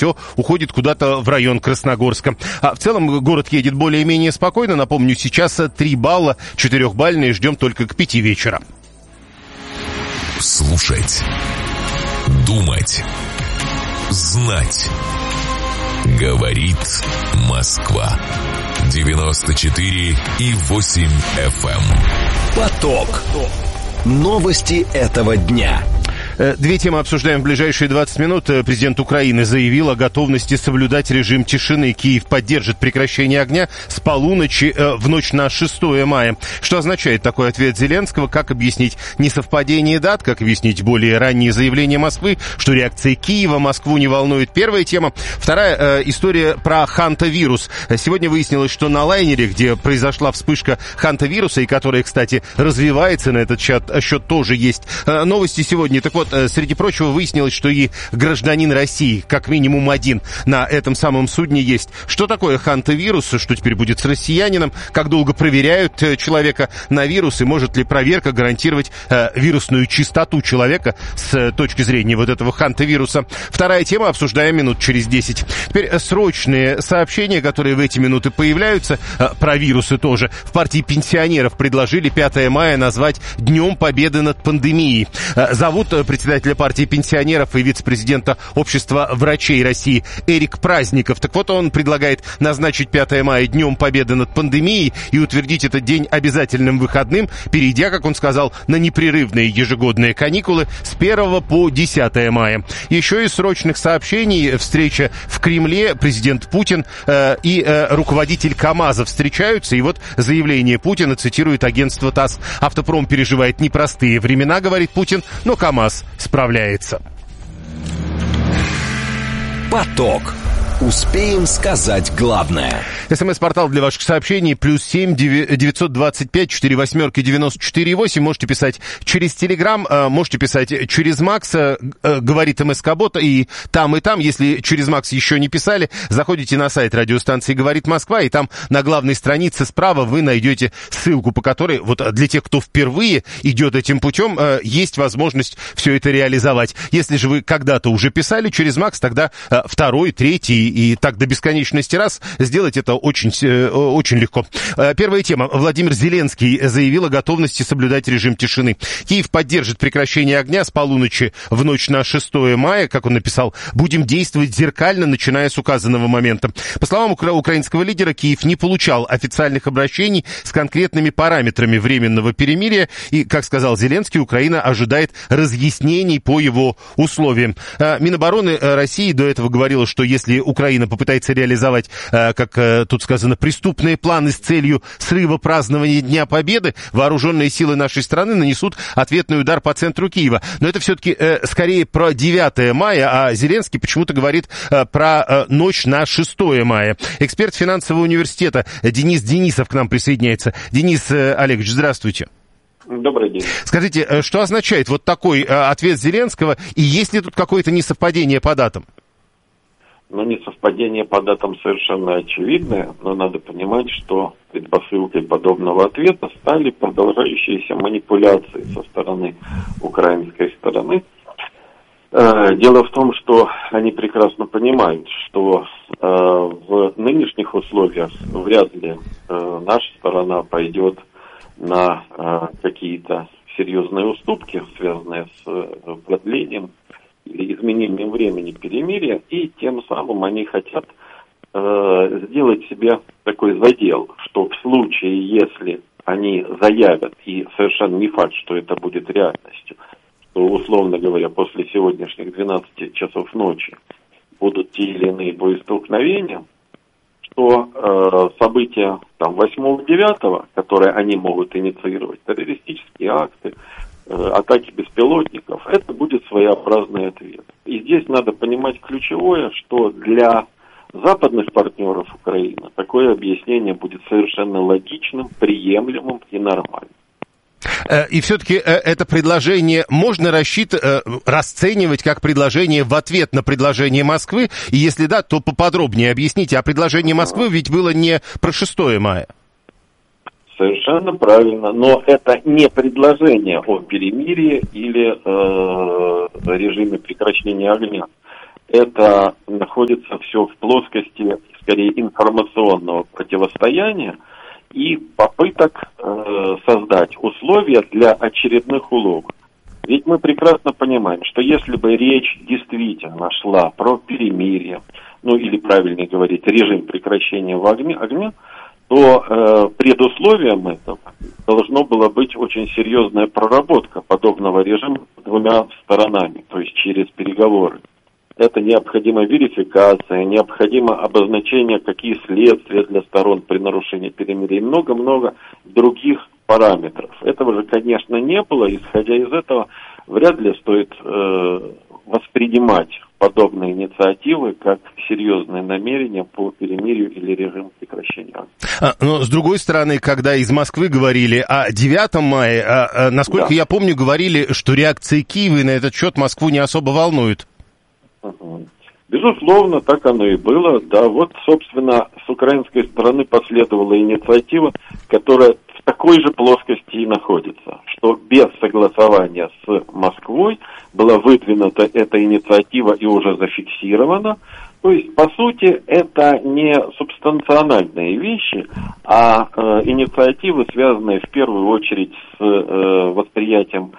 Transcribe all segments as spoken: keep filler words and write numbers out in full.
все уходит куда-то в район Красногорска. А в целом город едет более-менее спокойно. Напомню, сейчас три балла, четырехбальные, ждем только к пяти вечера. Слушать, думать, знать. Говорит Москва. девяносто четыре и восемь эф эм. Поток. Новости этого дня. Две темы обсуждаем в ближайшие двадцать минут. Президент Украины заявил о готовности соблюдать режим тишины. Киев поддержит прекращение огня с полуночи в ночь на шестое мая. Что означает такой ответ Зеленского? Как объяснить несовпадение дат? Как объяснить более ранние заявления Москвы? Что реакция Киева Москву не волнует? Первая тема. Вторая э, история про хантавирус. Сегодня выяснилось, что на лайнере, где произошла вспышка хантавируса, и которая, кстати, развивается, на этот счет, счет тоже есть э, новости сегодня. Так вот, среди прочего, выяснилось, что и гражданин России, как минимум один, на этом самом судне есть. Что такое хантавирус? Что теперь будет с россиянином? Как долго проверяют человека на вирус? И может ли проверка гарантировать э, вирусную чистоту человека с точки зрения вот этого хантавируса? Вторая тема, обсуждаем минут через десять. Теперь срочные сообщения, которые в эти минуты появляются, э, про вирусы тоже. В партии пенсионеров предложили пятое мая назвать Днем Победы над пандемией. Э, зовут председателя партии пенсионеров и вице-президента Общества врачей России Эрик Праздников. Так вот, он предлагает назначить пятое мая Днем Победы над пандемией и утвердить этот день обязательным выходным, перейдя, как он сказал, на непрерывные ежегодные каникулы с первого по десятое мая. Еще из срочных сообщений: встреча в Кремле, президент Путин э, и э, руководитель КАМАЗа встречаются, и вот заявление Путина цитирует агентство ТАСС. Автопром переживает непростые времена, говорит Путин, но КАМАЗ справляется. Поток. Успеем сказать главное. СМС-портал для ваших сообщений плюс семь девятьсот двадцать пять четыре восьмерки девяносто четыре восемь. Можете писать через Телеграм, можете писать через Макс, говорит МСК-бот, и там, и там. Если через Макс еще не писали, заходите на сайт радиостанции «Говорит Москва», и там на главной странице справа вы найдете ссылку, по которой вот для тех, кто впервые идет этим путем, есть возможность все это реализовать. Если же вы когда-то уже писали через Макс, тогда второй, третий и так до бесконечности раз сделать это очень, очень легко. Первая тема. Владимир Зеленский заявил о готовности соблюдать режим тишины. Киев поддержит прекращение огня с полуночи в ночь на шестое мая. Как он написал, будем действовать зеркально, начиная с указанного момента. По словам укра- украинского лидера, Киев не получал официальных обращений с конкретными параметрами временного перемирия. И, как сказал Зеленский, Украина ожидает разъяснений по его условиям. Минобороны России до этого говорила, что если Украина Украина попытается реализовать, как тут сказано, преступные планы с целью срыва празднования Дня Победы, вооруженные силы нашей страны нанесут ответный удар по центру Киева. Но это все-таки скорее про девятое мая, а Зеленский почему-то говорит про ночь на шестое мая. Эксперт финансового университета Денис Денисов к нам присоединяется. Денис Олегович, здравствуйте. Добрый день. Скажите, что означает вот такой ответ Зеленского, и есть ли тут какое-то несовпадение по датам? Ну, несовпадение по датам совершенно очевидное, но надо понимать, что предпосылкой подобного ответа стали продолжающиеся манипуляции со стороны украинской стороны. Дело в том, что они прекрасно понимают, что в нынешних условиях вряд ли наша сторона пойдет на какие-то серьезные уступки, связанные с продлением или изменением времени перемирия, и тем самым они хотят э, сделать себе такой задел, что в случае, если они заявят, и совершенно не факт, что это будет реальностью, что, условно говоря, после сегодняшних двенадцати часов ночи будут те или иные боестолкновения, что э, события там восьмого-девятого, которые они могут инициировать, террористические акты, атаки беспилотников, это будет своеобразный ответ. И здесь надо понимать ключевое, что для западных партнеров Украины такое объяснение будет совершенно логичным, приемлемым и нормальным. И все-таки это предложение можно рассчитывать, расценивать как предложение в ответ на предложение Москвы? И если да, то поподробнее объясните. А предложение Москвы ведь было не про шестое мая. Совершенно правильно, но это не предложение о перемирии или э, режиме прекращения огня. это находится все в плоскости, скорее, информационного противостояния и попыток э, создать условия для очередных уловок. Ведь мы прекрасно понимаем, что если бы речь действительно шла про перемирие, ну или, правильнее говорить, режим прекращения огня, огня то э, предусловием этого должно было быть очень серьезная проработка подобного режима двумя сторонами, то есть через переговоры. Это необходима верификация, необходимо обозначение, какие следствия для сторон при нарушении перемирия и много-много других параметров. Этого же, конечно, не было. Исходя из этого, вряд ли стоит э, воспринимать подобные инициативы как серьезные намерения по перемирию или режиму прекращения огня. А, но с другой стороны, когда из Москвы говорили о девятом мая, а, а, насколько да. я помню, говорили, что реакции Киева на этот счет Москву не особо волнует. Угу. Безусловно, так оно и было. Да, вот, собственно, с украинской стороны последовала инициатива, которая в такой же плоскости и находится, что без согласования с Москвой была выдвинута эта инициатива и уже зафиксирована. То есть, по сути, это не субстанциональные вещи, а э, инициативы, связанные в первую очередь с э, восприятием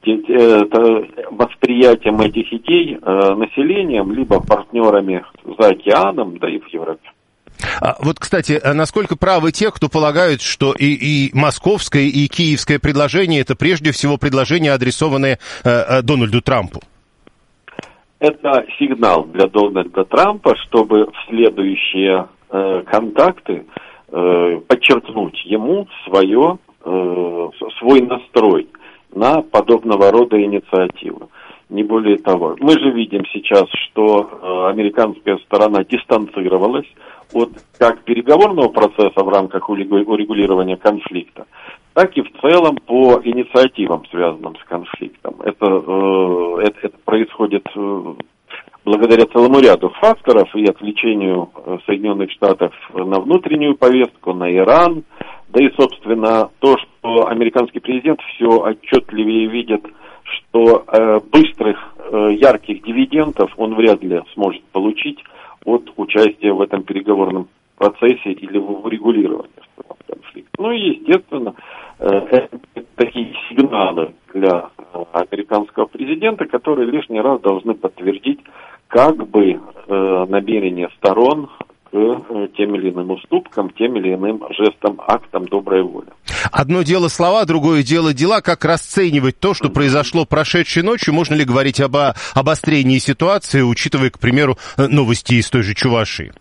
восприятием этих идей э, населением, либо партнерами за океаном, да и в Европе. А вот, кстати, насколько правы те, кто полагают, что и, и московское, и киевское предложение — это прежде всего предложение, адресованное э, Дональду Трампу? Это сигнал для Дональда Трампа, чтобы в следующие э, контакты э, подчеркнуть ему свое, э, свой настрой на подобного рода инициативы. Не более того. Мы же видим сейчас, что э, американская сторона дистанцировалась от как переговорного процесса в рамках урегулирования конфликта, так и в целом по инициативам, связанным с конфликтом. Это, э, это, это происходит э, благодаря целому ряду факторов и отвлечению Соединенных Штатов на внутреннюю повестку, на Иран, да и, собственно, то, что американский президент все отчетливее видит, что э, быстрых, э, ярких дивидендов он вряд ли сможет получить от участия в этом переговорном процессе или в урегулировании конфликта. Ну и, естественно, э, это такие сигналы для э, американского президента, которые лишний раз должны подтвердить как бы э, намерение сторон к тем или иным уступкам, тем или иным жестам, актам доброй воли. Одно дело слова, другое дело дела. Как расценивать то, что произошло прошедшей ночью? Можно ли говорить об обострении ситуации, учитывая, к примеру, новости из той же Чувашии?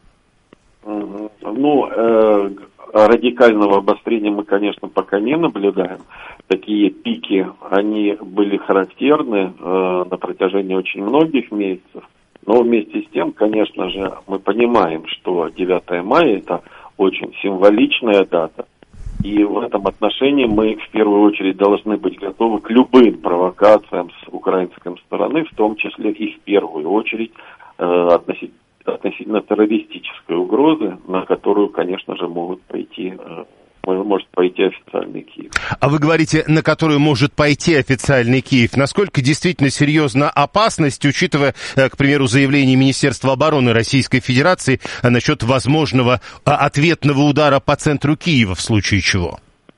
Ну, э, радикального обострения мы, конечно, пока не наблюдаем. Такие пики, они были характерны э, на протяжении очень многих месяцев. Но вместе с тем, конечно же, мы понимаем, что девятое мая – это очень символичная дата. И в этом отношении мы в первую очередь должны быть готовы к любым провокациям с украинской стороны, в том числе и в первую очередь э, относительно, относительно террористической угрозы, на которую, конечно же, могут пойти э, может пойти официальный Киев. А вы говорите, на которую может пойти официальный Киев. Насколько действительно серьезна опасность, учитывая, к примеру, заявление Министерства обороны Российской Федерации насчет возможного ответного удара по центру Киева в случае чего?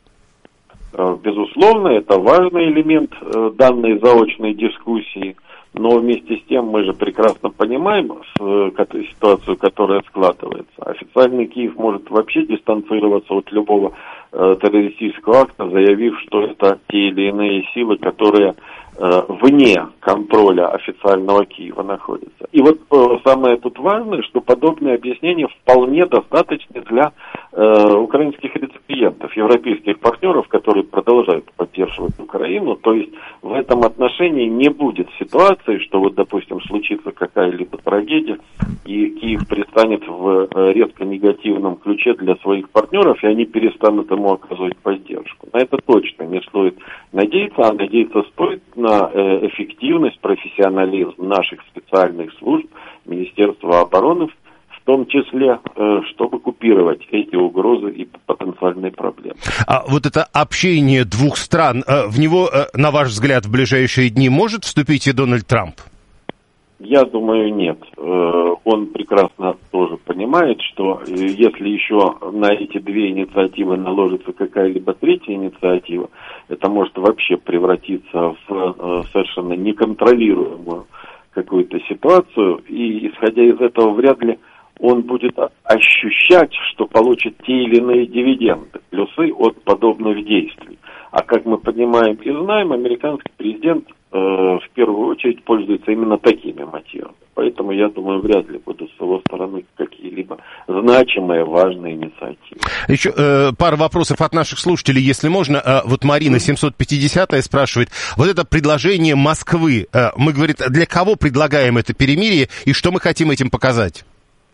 Безусловно, это важный элемент данной заочной дискуссии. Но вместе с тем мы же прекрасно понимаем ситуацию, которая складывается. Официальный Киев может вообще дистанцироваться от любого э, террористического акта, заявив, что это те или иные силы, которые э, вне контроля официального Киева находятся. И вот э, самое тут важное, что подобные объяснения вполне достаточны для э, украинских реципиентов, европейских партнеров, которые продолжают поддерживать Украину. То есть в этом отношении не будет ситуации, что вот, допустим, случится какая-либо трагедия, и Киев предстанет в резко негативном ключе для своих партнеров, и они перестанут ему оказывать поддержку. На это точно не стоит надеяться, а надеяться стоит на эффективность, профессионализм наших специальных служб, Министерства обороны, в том числе, чтобы купировать эти угрозы и потенциальные проблемы. А вот это общение двух стран, в него, на ваш взгляд, в ближайшие дни может вступить и Дональд Трамп? Я думаю, нет. Он прекрасно тоже понимает, что если еще на эти две инициативы наложится какая-либо третья инициатива, это может вообще превратиться в совершенно неконтролируемую какую-то ситуацию, и исходя из этого вряд ли он будет ощущать, что получит те или иные дивиденды, плюсы от подобных действий. А как мы понимаем и знаем, американский президент э, в первую очередь пользуется именно такими мотивами. Поэтому, я думаю, вряд ли будут с его стороны какие-либо значимые, важные инициативы. Еще э, пара вопросов от наших слушателей, если можно. Э, вот Марина семьсот пятидесятая спрашивает, вот это предложение Москвы, э, мы, говорит, для кого предлагаем это перемирие и что мы хотим этим показать?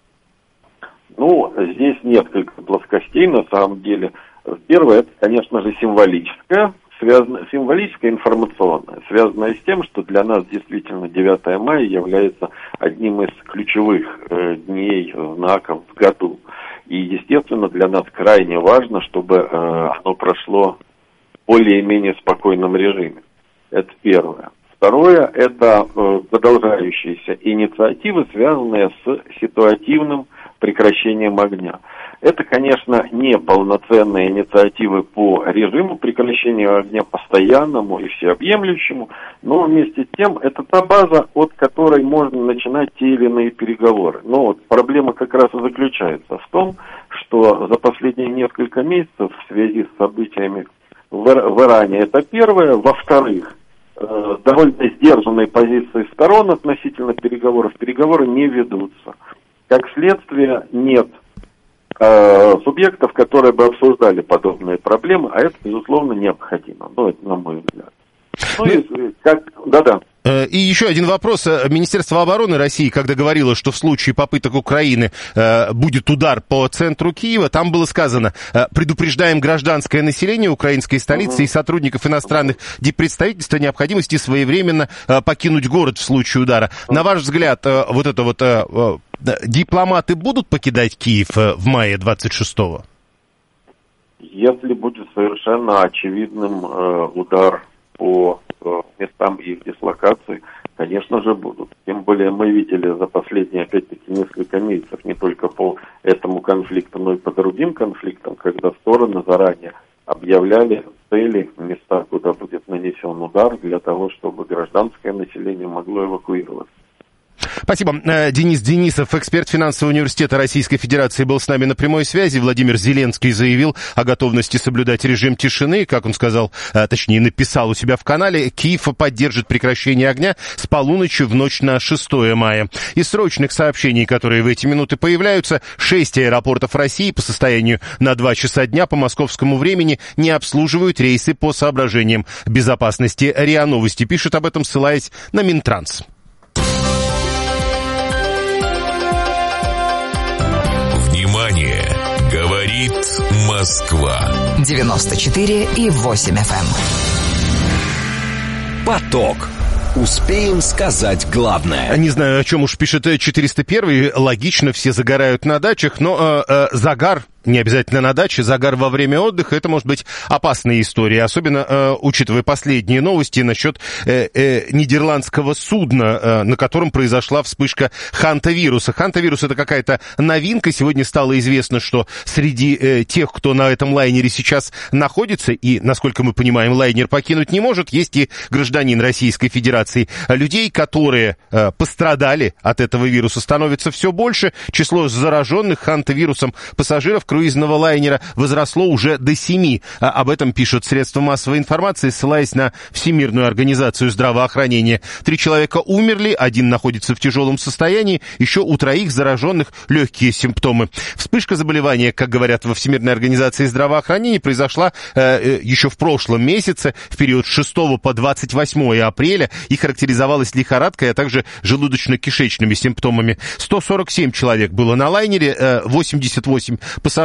Ну, здесь несколько плоскостей на самом деле. Первое, это, конечно же, символическое, связано, символическое информационное, связанное с тем, что для нас действительно девятое мая является одним из ключевых э, дней, знаков в году. И, естественно, для нас крайне важно, чтобы э, оно прошло в более-менее спокойном режиме. Это первое. Второе, это э, продолжающиеся инициативы, связанные с ситуативным прекращением огня. Это, конечно, не полноценные инициативы по режиму прекращения огня постоянному и всеобъемлющему, но вместе с тем это та база, от которой можно начинать те или иные переговоры. Но вот проблема как раз и заключается в том, что за последние несколько месяцев в связи с событиями в, в Иране это первое, во-вторых, э, довольно сдержанные позиции сторон относительно переговоров, переговоры не ведутся. Как следствие, нет э, субъектов, которые бы обсуждали подобные проблемы, а это, безусловно, необходимо. Ну, это на мой взгляд. Ну, ну и как... Да-да. И еще один вопрос. Министерство обороны России, когда говорило, что в случае попыток Украины э, будет удар по центру Киева, там было сказано, э, предупреждаем гражданское население украинской столицы uh-huh. и сотрудников иностранных диппредставительств о необходимости своевременно э, покинуть город в случае удара. Uh-huh. На ваш взгляд, э, вот это вот э, э, дипломаты будут покидать Киев э, в мае двадцать шестого? Если будет совершенно очевидным э, удар по местам их дислокации, конечно же, будут. Тем более мы видели за последние, опять-таки, несколько месяцев не только по этому конфликту, но и по другим конфликтам, когда стороны заранее объявляли цели, места, куда будет нанесен удар, для того, чтобы гражданское население могло эвакуироваться. Спасибо. Денис Денисов, эксперт финансового университета Российской Федерации, был с нами на прямой связи. Владимир Зеленский заявил о готовности соблюдать режим тишины. Как он сказал, точнее написал у себя в канале, Киев поддержит прекращение огня с полуночи в ночь на шестое мая. Из срочных сообщений, которые в эти минуты появляются, шесть аэропортов России по состоянию на два часа дня по московскому времени не обслуживают рейсы по соображениям безопасности. РИА Новости пишет об этом, ссылаясь на Минтранс. Внимание! Говорит Москва. девяносто четыре и восемь эф эм. Поток. Успеем сказать главное. Не знаю, о чем уж пишет четыреста первый. Логично, все загорают на дачах, но э, э, загар... Не обязательно на даче, загар во время отдыха, это может быть опасная история, особенно э, учитывая последние новости насчет э, э, нидерландского судна, э, на котором произошла вспышка хантавируса. Хантавирус — это какая-то новинка. Сегодня стало известно, что среди э, тех, кто на этом лайнере сейчас находится, и, насколько мы понимаем, лайнер покинуть не может, есть и гражданин Российской Федерации. Людей, которые э, пострадали от этого вируса, становится все больше. Число зараженных хантавирусом пассажиров круизного лайнера возросло уже до семи. Об этом пишут средства массовой информации, ссылаясь на Всемирную организацию здравоохранения. Три человека умерли, один находится в тяжелом состоянии, еще у троих зараженных легкие симптомы. Вспышка заболевания, как говорят во Всемирной организации здравоохранения, произошла э, еще в прошлом месяце, в период с шестого по двадцать восьмое апреля, и характеризовалась лихорадкой, а также желудочно-кишечными симптомами. сто сорок семь человек было на лайнере, э, восемьдесят восемь пассажиров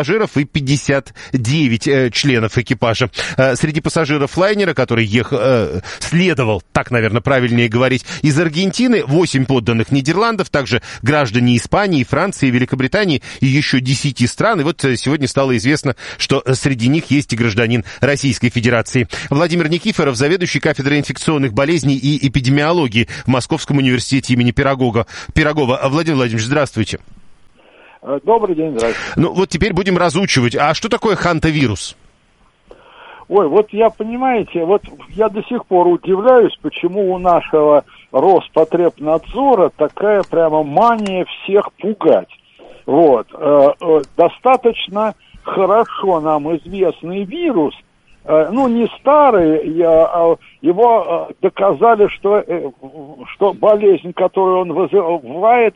пассажиров и пятьдесят девять э, членов экипажа. Э, среди пассажиров лайнера, который ехал, э, следовал, так, наверное, правильнее говорить, из Аргентины, восемь подданных Нидерландов, также граждане Испании, Франции, Великобритании и еще десяти стран. И вот сегодня стало известно, что среди них есть и гражданин Российской Федерации. Владимир Никифоров, заведующий кафедрой инфекционных болезней и эпидемиологии в Московском университете имени Пирогова. Пирогова. Владимир Владимирович, здравствуйте. Добрый день, здравствуйте. Ну вот теперь будем разучивать. А что такое хантавирус? Ой, вот я, понимаете, вот я до сих пор удивляюсь, почему у нашего Роспотребнадзора такая прямо мания всех пугать. Вот. Достаточно хорошо нам известный вирус, ну, не старый, его доказали, что, что болезнь, которую он вызывает,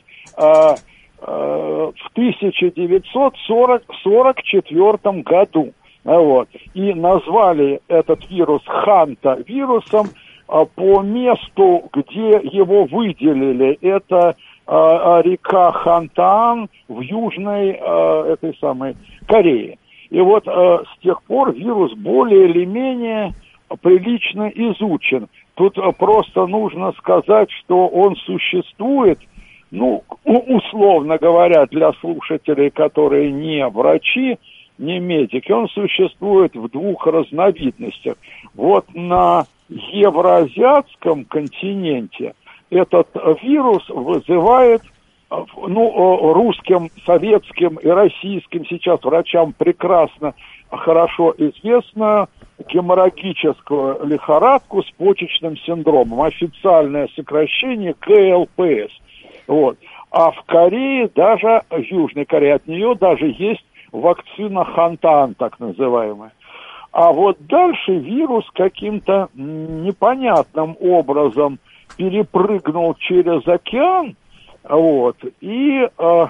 в тысяча девятьсот сорок четвёртом году. Вот. И назвали этот вирус ханта-вирусом по месту, где его выделили. Это река Хантаан в Южной этой самой Корее. И вот с тех пор вирус более или менее прилично изучен. Тут просто нужно сказать, что он существует, ну, условно говоря, для слушателей, которые не врачи, не медики, он существует в двух разновидностях. Вот на евроазиатском континенте этот вирус вызывает, ну, русским, советским и российским сейчас врачам прекрасно, хорошо известно, геморрагическую лихорадку с почечным синдромом. Официальное сокращение ка эл пэ эс. Вот. А в Корее, даже в Южной Корее, от нее даже есть вакцина Хантаан, так называемая. А вот дальше вирус каким-то непонятным образом перепрыгнул через океан, вот, и э, э,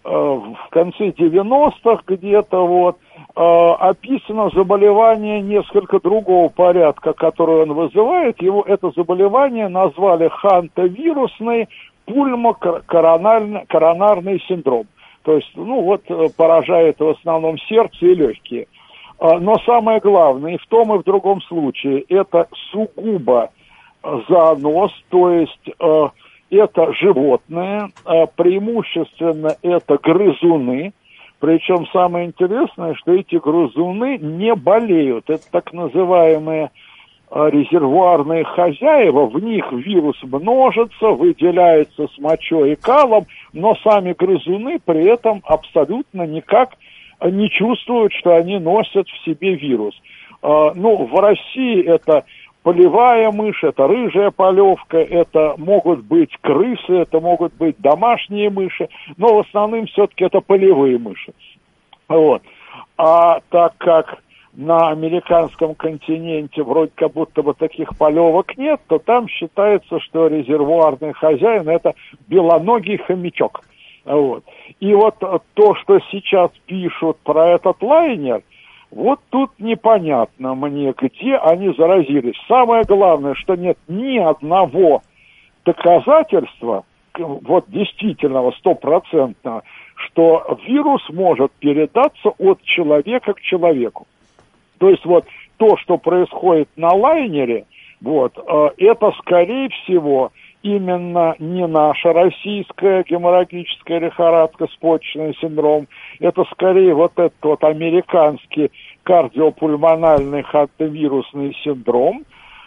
в конце девяностых где-то вот э, описано заболевание несколько другого порядка, которое он вызывает. Его это заболевание назвали хантавирусный пульмокоронарный коронарный синдром. То есть, ну вот, поражает в основном сердце и легкие. Но самое главное, и в том, и в другом случае, это сугубо зоонос, то есть э, это животные, э, преимущественно это грызуны. Причем самое интересное, что эти грызуны не болеют. Это так называемые э, резервуарные хозяева, в них вирус множится, выделяется с мочой и калом, но сами грызуны при этом абсолютно никак не чувствуют, что они носят в себе вирус. Э, ну, в России это полевая мышь, это рыжая полевка, это могут быть крысы, это могут быть домашние мыши, но в основном все-таки это полевые мыши. Вот. А так как на американском континенте вроде как будто бы таких полевок нет, то там считается, что резервуарный хозяин – это белоногий хомячок. Вот. И вот то, что сейчас пишут про этот лайнер, вот тут непонятно мне, где они заразились. Самое главное, что нет ни одного доказательства, вот действительного, стопроцентного, что вирус может передаться от человека к человеку. То есть вот то, что происходит на лайнере, вот, это, скорее всего, именно не наша российская геморрагическая лихорадка с почечным синдромом, это скорее вот этот вот американский кардиопульмональный хантавирусный синдром.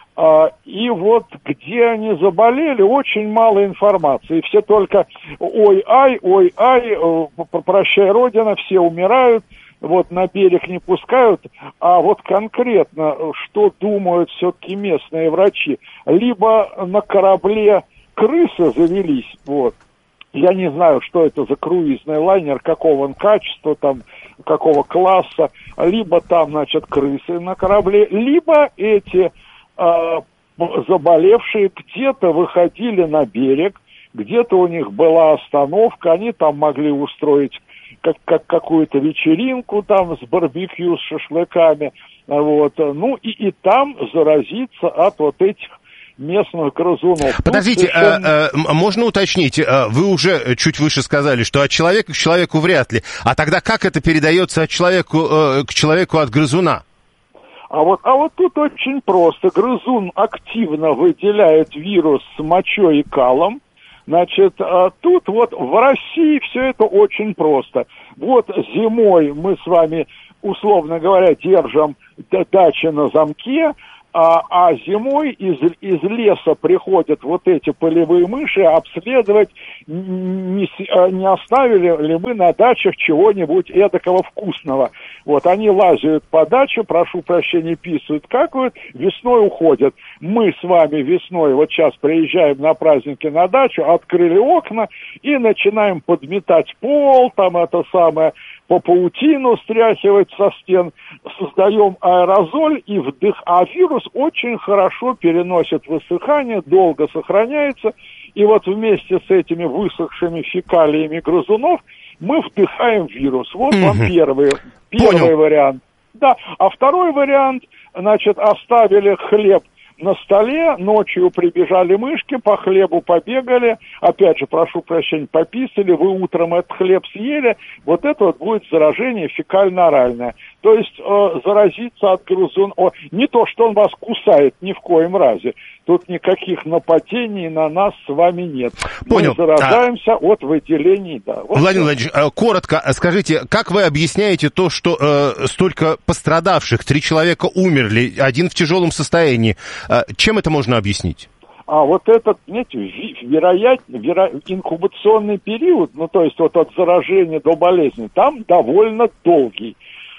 И вот где они заболели, очень мало информации. Все только ой-ай, ой-ай, прощай, Родина, все умирают, вот на берег не пускают. А вот конкретно, что думают все-таки местные врачи? Либо на корабле крысы завелись, вот. Я не знаю, что это за круизный лайнер, какого он качества, там, какого класса. Либо там, значит, крысы на корабле, либо эти э, заболевшие где-то выходили на берег, где-то у них была остановка, они там могли устроить как, как какую-то вечеринку там с барбекю, с шашлыками, вот, ну и, и там заразиться от вот этих местных грызунов. Подождите, совершенно... а, а, можно уточнить, а, вы уже чуть выше сказали, что от человека к человеку вряд ли, а тогда как это передается от человеку э, к человеку от грызуна? А вот, а вот тут очень просто. Грызун активно выделяет вирус с мочой и калом. Значит, тут вот в России все это очень просто. Вот зимой мы с вами, условно говоря, держим дачи на замке, а, а зимой из, из леса приходят вот эти полевые мыши обследовать, не, не оставили ли мы на дачах чего-нибудь эдакого вкусного. Вот они лазят по даче, прошу прощения, писают, какают, весной уходят. Мы с вами весной, вот сейчас приезжаем на праздники на дачу, открыли окна и начинаем подметать пол, там это самое, по паутину стряхивать со стен, создаем аэрозоль и вдых, а вирус очень хорошо переносит высыхание, долго сохраняется, и вот вместе с этими высохшими фекалиями грызунов мы вдыхаем вирус. Вот вам первый, первый вариант. Да, а второй вариант, значит, оставили хлеб на столе, ночью прибежали мышки, по хлебу побегали, опять же, прошу прощения, пописали, вы утром этот хлеб съели, вот это вот будет заражение фекально-оральное. То есть э, заразиться от грызуна, о, не то, что он вас кусает, ни в коем разе, тут никаких нападений на нас с вами нет. Понял. Мы заражаемся а... от выделений, да. Вот Владимир Владимирович, коротко скажите, как вы объясняете то, что э, столько пострадавших, три человека умерли, один в тяжелом состоянии, э, чем это можно объяснить? А вот этот, знаете, вероятно, веро... инкубационный период, ну то есть вот от заражения до болезни, там довольно долгий.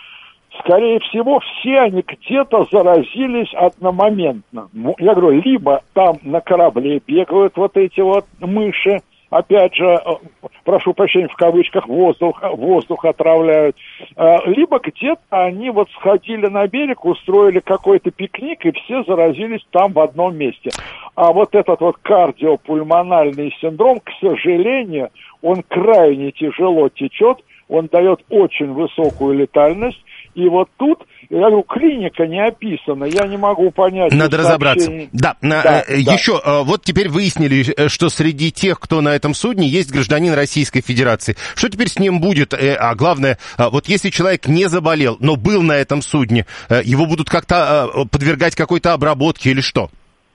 Скорее всего, все они где-то заразились одномоментно. Я говорю, либо там на корабле бегают вот эти вот мыши, опять же, прошу прощения, в кавычках, воздух, воздух отравляют, либо где-то они вот сходили на берег, устроили какой-то пикник, и все заразились там в одном месте. А вот этот вот кардиопульмональный синдром, к сожалению, он крайне тяжело течет, он дает очень высокую летальность. И вот тут, я говорю, клиника не описана, я не могу понять. Надо разобраться. Да, да, э, да. Еще, э, вот теперь выяснили, что среди тех, кто на этом судне, есть гражданин Российской Федерации. Что теперь с ним будет? Э, а главное, э, вот если человек не заболел, но был на этом судне, э, его будут как-то э, подвергать какой-то обработке или что?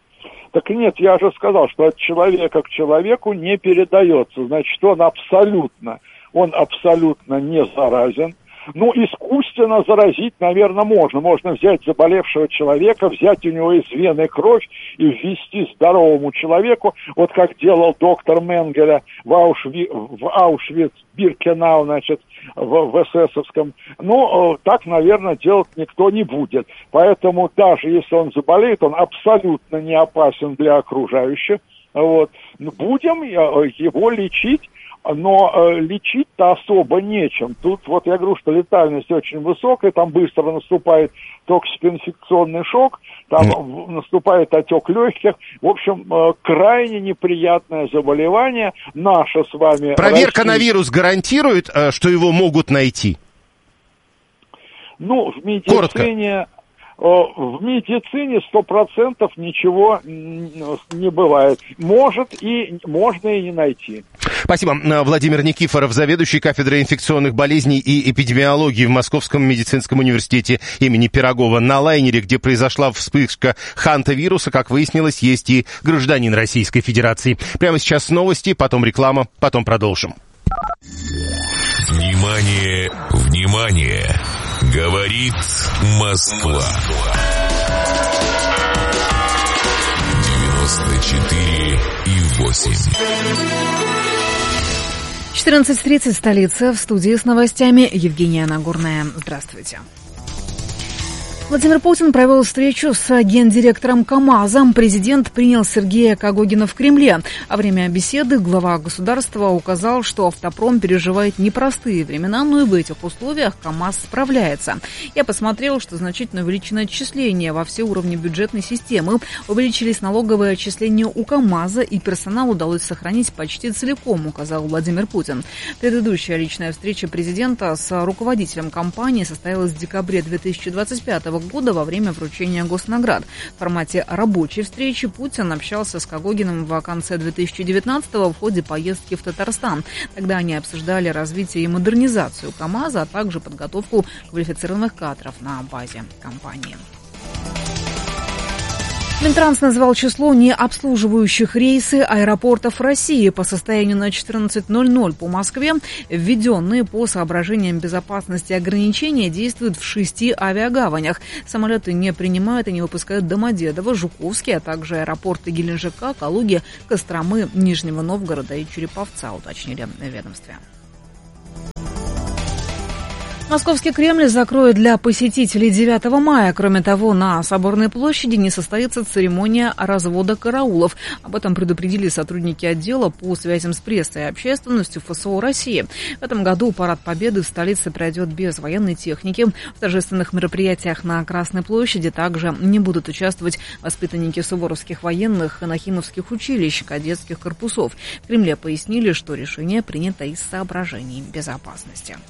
Так нет, я же сказал, что от человека к человеку не передается. Значит, он абсолютно, он абсолютно не заразен. Ну, искусственно заразить, наверное, можно. Можно взять заболевшего человека, взять у него из вены кровь и ввести здоровому человеку, вот как делал доктор Менгеля в, Аушви... в Аушвиц-Биркенау, значит, в, в эсэсовском. Ну, так, наверное, делать никто не будет. Поэтому даже если он заболеет, он абсолютно не опасен для окружающих. Вот. Будем его лечить. Но э, лечить-то особо нечем. Тут вот я говорю, что летальность очень высокая, там быстро наступает токсикоинфекционный шок, там mm. наступает отек легких. В общем, э, крайне неприятное заболевание. Наше с вами... Проверка Россия... на вирус гарантирует, э, что его могут найти? Ну, в медицине... Коротко. В медицине сто процентов ничего не бывает. Может и можно и не найти. Спасибо. Владимир Никифоров, заведующий кафедрой инфекционных болезней и эпидемиологии в Московском медицинском университете имени Пирогова. На лайнере, где произошла вспышка хантавируса, как выяснилось, есть и гражданин Российской Федерации. Прямо сейчас новости, потом реклама, потом продолжим. Внимание, внимание! Говорит Москва. девяносто четыре и восемь. четырнадцать тридцать, столица. В студии с новостями Евгения Нагорная. Здравствуйте. Владимир Путин провел встречу с гендиректором КАМАЗа. Президент принял Сергея Кагогина в Кремле. Во время беседы глава государства указал, что автопром переживает непростые времена, но и в этих условиях КАМАЗ справляется. Я посмотрел, что значительно увеличено отчисление во все уровни бюджетной системы. Увеличились налоговые отчисления у КАМАЗа, и персонал удалось сохранить почти целиком, указал Владимир Путин. Предыдущая личная встреча президента с руководителем компании состоялась в декабре две тысячи двадцать пятого Нового года во время вручения госнаград. В формате рабочей встречи Путин общался с Кагогиным в конце две тысячи девятнадцатого в ходе поездки в Татарстан. Тогда они обсуждали развитие и модернизацию КАМАЗа, а также подготовку квалифицированных кадров на базе компании. Минтранс назвал число необслуживающих рейсы аэропортов России по состоянию на четырнадцать ноль ноль по Москве. Введенные по соображениям безопасности ограничения действуют в шести авиагаванях. Самолеты не принимают и не выпускают Домодедово, Жуковский, а также аэропорты Геленджика, Калуги, Костромы, Нижнего Новгорода и Череповца, уточнили в ведомстве. Московский Кремль закроют для посетителей девятого мая. Кроме того, на Соборной площади не состоится церемония развода караулов. Об этом предупредили сотрудники отдела по связям с прессой и общественностью ФСО России. В этом году парад Победы в столице пройдет без военной техники. В торжественных мероприятиях на Красной площади также не будут участвовать воспитанники суворовских военных и нахимовских училищ, кадетских корпусов. В Кремле пояснили, что решение принято из соображений безопасности.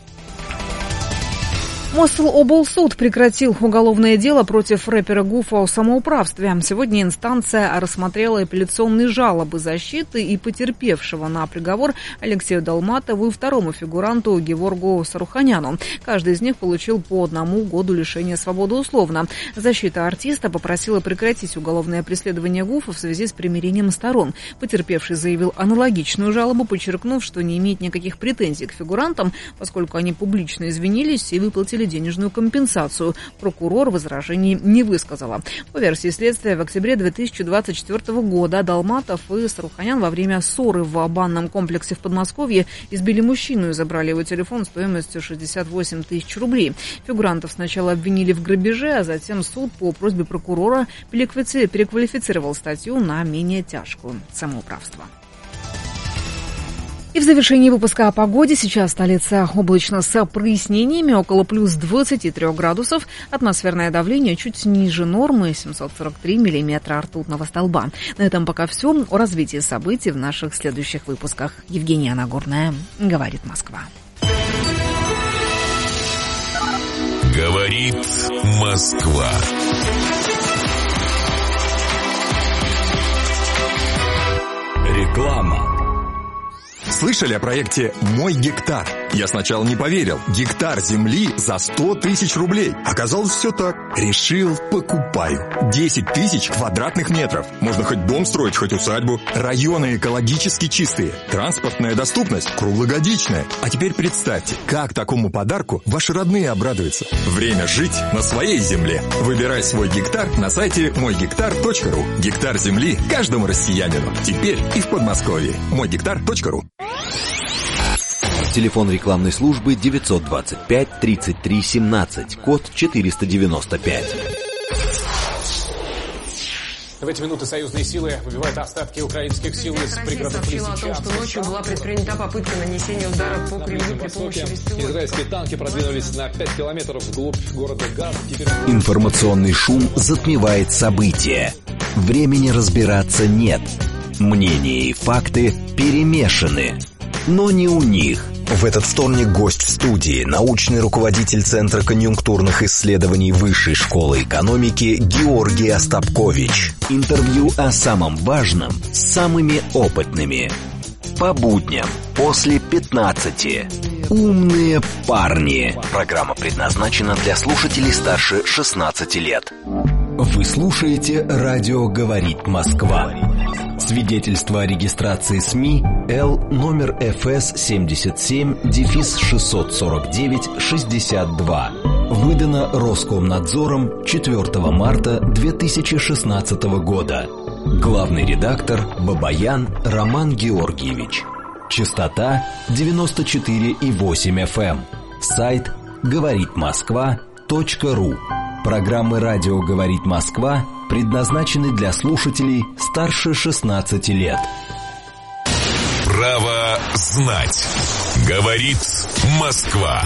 Мособлсуд прекратил уголовное дело против рэпера Гуфа о самоуправстве. Сегодня инстанция рассмотрела апелляционные жалобы защиты и потерпевшего на приговор Алексею Долматову и второму фигуранту Геворгу Саруханяну. Каждый из них получил по одному году лишения свободы условно. Защита артиста попросила прекратить уголовное преследование Гуфа в связи с примирением сторон. Потерпевший заявил аналогичную жалобу, подчеркнув, что не имеет никаких претензий к фигурантам, поскольку они публично извинились и выплатили денежную компенсацию. Прокурор возражений не высказала. По версии следствия, в октябре две тысячи двадцать четвёртого года Долматов и Саруханян во время ссоры в банном комплексе в Подмосковье избили мужчину и забрали его телефон стоимостью шестьдесят восемь тысяч рублей. Фигурантов сначала обвинили в грабеже, а затем суд по просьбе прокурора переквалифицировал статью на менее тяжкую – самоуправство. И в завершении выпуска о погоде. Сейчас столица облачно с прояснениями, около плюс двадцати трёх градусов. Атмосферное давление чуть ниже нормы, семьсот сорок три миллиметра ртутного столба. На этом пока все. О развитии событий в наших следующих выпусках. Евгения Нагорная, «Говорит Москва». «Говорит Москва». Реклама. Слышали о проекте «Мой гектар»? Я сначала не поверил. Гектар земли за сто тысяч рублей. Оказалось, все так. Решил, покупаю. десять тысяч квадратных метров. Можно хоть дом строить, хоть усадьбу. Районы экологически чистые. Транспортная доступность круглогодичная. А теперь представьте, как такому подарку ваши родные обрадуются. Время жить на своей земле. Выбирай свой гектар на сайте мой гектар точка ру. Гектар земли каждому россиянину. Теперь и в Подмосковье. мой гектар точка ру. Телефон рекламной службы девятьсот двадцать пять тридцать три семнадцать, код четыреста девяносто пять. В эти минуты союзные силы выбивают остатки украинских сил из пригородов Лисичанска. Сообщила о том, что ночью была предпринята попытка нанесения ударов по Кремлю при помощи беспилотников. Израильские танки продвинулись на пять километров вглубь города Газ. Теперь... Информационный шум затмевает события. Времени разбираться нет. Мнения и факты перемешаны. Но не у них. В этот вторник гость в студии, научный руководитель Центра конъюнктурных исследований Высшей школы экономики Георгий Остапкович. Интервью о самом важном с самыми опытными. По будням после пятнадцати. Умные парни. Программа предназначена для слушателей старше шестнадцати лет. Вы слушаете «Радио говорит Москва». Свидетельство о регистрации СМИ Л номер эф эс семьдесят семь шестьсот сорок девять шестьдесят два. Выдано Роскомнадзором четвёртого марта две тысячи шестнадцатого года. Главный редактор Бабаян Роман Георгиевич. Частота девяносто четыре и восемь эф эм. Сайт говорит москва точка ру. Программы «Радио говорит Москва» предназначены для слушателей старше шестнадцати лет. Право знать. Говорит Москва.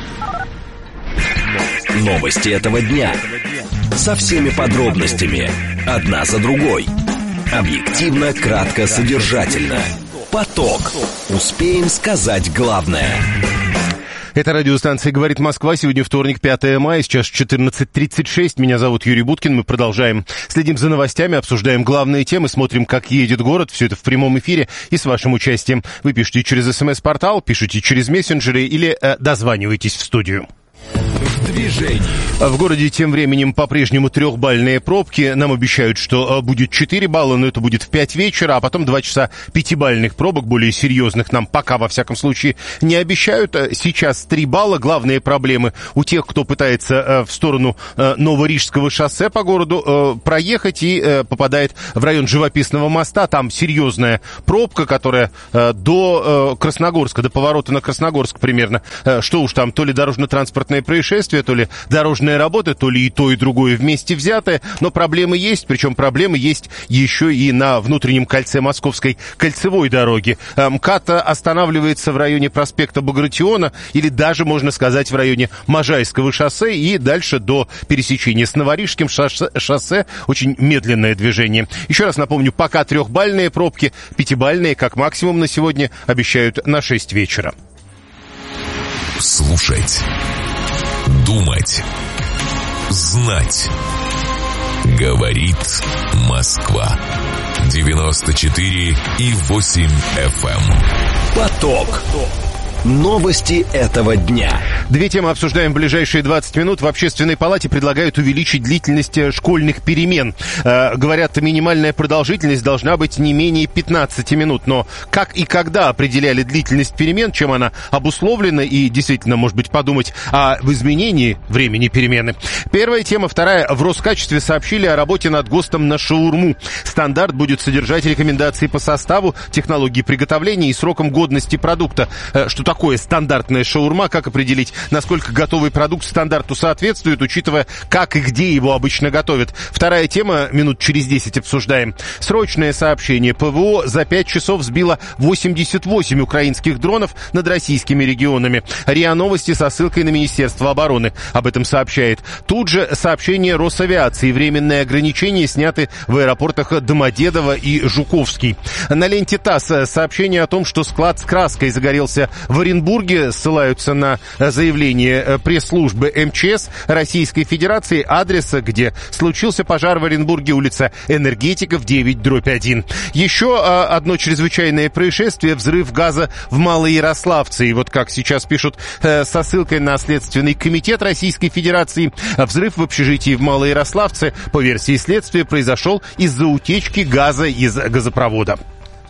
Новости этого дня. Со всеми подробностями. Одна за другой. Объективно, кратко, содержательно. Поток. Успеем сказать главное. Это радиостанция «Говорит Москва». Сегодня вторник, пятое мая, сейчас четырнадцать тридцать шесть. Меня зовут Юрий Буткин. Мы продолжаем. Следим за новостями, обсуждаем главные темы, смотрим, как едет город. Все это в прямом эфире и с вашим участием. Вы пишите через СМС-портал, пишите через мессенджеры или э, дозваниваетесь в студию. Движение. В городе тем временем по-прежнему трехбальные пробки. Нам обещают, что будет четыре балла, но это будет в пять вечера, а потом два часа пятибальных пробок, более серьезных, нам пока, во всяком случае, не обещают. Сейчас три балла. Главные проблемы у тех, кто пытается в сторону Новорижского шоссе по городу проехать и попадает в район Живописного моста. Там серьезная пробка, которая до Красногорска, до поворота на Красногорск примерно. Что уж там, то ли дорожно-транспортное происшествие, то ли дорожные работы, то ли и то, и другое вместе взятое, но проблемы есть, причем проблемы есть еще и на внутреннем кольце Московской кольцевой дороги. МКАД останавливается в районе проспекта Багратиона, или даже, можно сказать, в районе Можайского шоссе, и дальше до пересечения с Новорижским шоссе, шоссе очень медленное движение. Еще раз напомню, пока трехбальные пробки, пятибальные, как максимум на сегодня, обещают на шесть вечера. Слушать. Думать. Знать. Говорит Москва. девяносто четыре и восемь эф эм. Поток. Новости этого дня. Две темы обсуждаем в ближайшие двадцать минут. В Общественной палате предлагают увеличить длительность школьных перемен. Э, говорят, минимальная продолжительность должна быть не менее пятнадцати минут. Но как и когда определяли длительность перемен, чем она обусловлена, и действительно, может быть, подумать о изменении времени перемены. Первая тема. Вторая. В Роскачестве сообщили о работе над ГОСТом на шаурму. Стандарт будет содержать рекомендации по составу, технологии приготовления и срокам годности продукта. Э, что такое стандартная шаурма, как определить, насколько готовый продукт стандарту соответствует, учитывая, как и где его обычно готовят. Вторая тема, минут через десять обсуждаем. Срочное сообщение. ПВО за пять часов сбило восемьдесят восемь украинских дронов над российскими регионами. РИА Новости со ссылкой на Министерство обороны об этом сообщает. Тут же сообщение Росавиации. Временные ограничения сняты в аэропортах Домодедово и Жуковский. На ленте ТАСС сообщение о том, что склад с краской загорелся в Оренбурге. Ссылаются на заявление пресс-службы эм че эс Российской Федерации. Адрес, где случился пожар в Оренбурге, улица Энергетиков, девять дробь один. Еще одно чрезвычайное происшествие — взрыв газа в Малоярославце. И вот как сейчас пишут со ссылкой на Следственный комитет Российской Федерации, взрыв в общежитии в Малоярославце, по версии следствия, произошел из-за утечки газа из газопровода.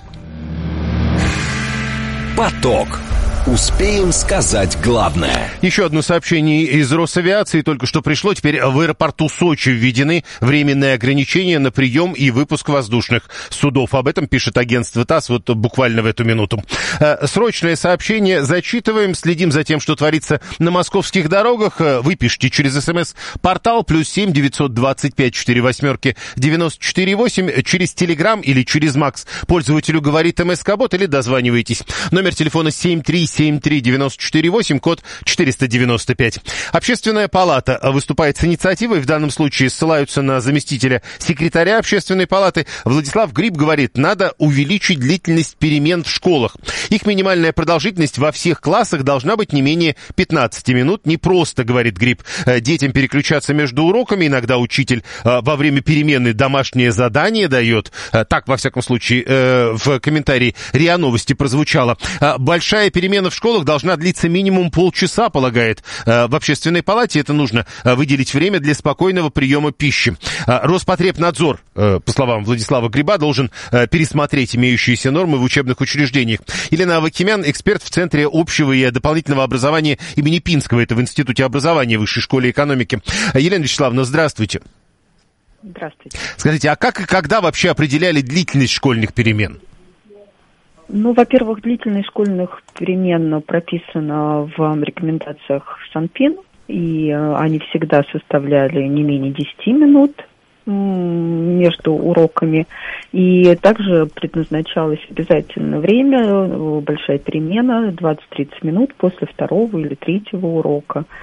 Поток. Успеем сказать главное. Еще одно сообщение из Росавиации только что пришло. Теперь в аэропорту Сочи введены временные ограничения на прием и выпуск воздушных судов. Об этом пишет агентство ТАСС вот буквально в эту минуту. Срочное сообщение зачитываем. Следим за тем, что творится на московских дорогах. Вы пишите через СМС-портал плюс семь девятьсот двадцать пять четыре восьмерки девяносто четыре восемь. Через Телеграм или через Макс пользователю говорит МСК-бот, или дозванивайтесь. Номер телефона семь три семь три девяносто четыре восемь, код четыреста девяносто пять. Общественная палата выступает с инициативой. В данном случае ссылаются на заместителя секретаря Общественной палаты. Владислав Гриб говорит, надо увеличить длительность перемен в школах. Их минимальная продолжительность во всех классах должна быть не менее пятнадцати минут. Не просто, говорит Гриб, детям переключаться между уроками. Иногда учитель во время перемены домашнее задание дает. Так, во всяком случае, в комментарии РИА Новости прозвучало. Большая перемена в школах должна длиться минимум полчаса, полагает в Общественной палате. Это нужно выделить время для спокойного приема пищи. Роспотребнадзор, по словам Владислава Гриба, должен пересмотреть имеющиеся нормы в учебных учреждениях. Елена Авакимян, эксперт в Центре общего и дополнительного образования имени Пинского, это в Институте образования Высшей школы экономики. Елена Вячеславовна, здравствуйте. Здравствуйте. Скажите, а как и когда вообще определяли длительность школьных перемен? Ну, во-первых, длительность школьных перемен прописана в рекомендациях Санпин, и они всегда составляли не менее десяти минут между уроками. И также предназначалось обязательное время, большая перемена, двадцать-тридцать минут после второго или третьего урока.